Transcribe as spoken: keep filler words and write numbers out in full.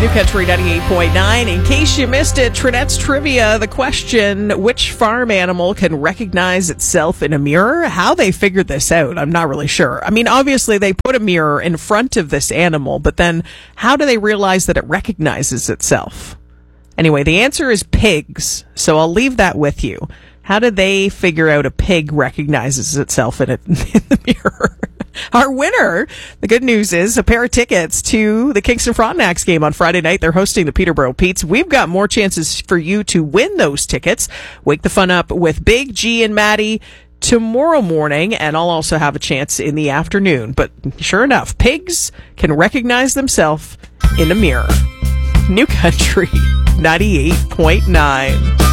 New Country ninety-eight point nine. In case you missed it, Trinette's Trivia, the question, which farm animal can recognize itself in a mirror? How they figured this out, I'm not really sure. I mean, obviously they put a mirror in front of this animal, but then how do they realize that it recognizes itself? Anyway, the answer is pigs, so I'll leave that with you. How do they figure out a pig recognizes itself in, it, in the mirror? Our winner, the good news is a pair of tickets to the Kingston Frontenacs game on Friday night. They're hosting the Peterborough Petes. We've got more chances for you to win those tickets. Wake the fun up with Big G and Maddie tomorrow morning, and I'll also have a chance in the afternoon. But sure enough, pigs can recognize themselves in a mirror. New Country ninety-eight point nine.